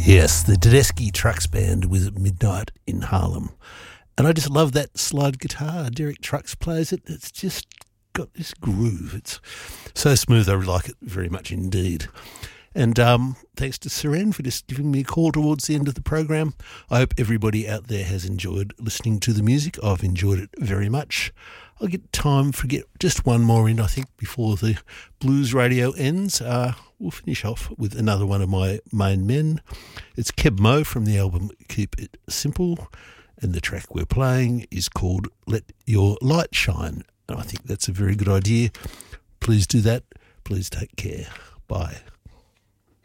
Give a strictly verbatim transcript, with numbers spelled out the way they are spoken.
Yes, the Tedeschi Trucks Band with Midnight in Harlem. And I just love that slide guitar. Derek Trucks plays it. It's just got this groove. It's so smooth. I like it very much indeed. And um, thanks to Seren for just giving me a call towards the end of the program. I hope everybody out there has enjoyed listening to the music. I've enjoyed it very much. I'll get time for get just one more in, I think, before the Blues Radio ends. Uh, we'll finish off with another one of my main men. It's Keb Mo from the album Keep It Simple, and the track we're playing is called Let Your Light Shine. And I think that's a very good idea. Please do that. Please take care. Bye.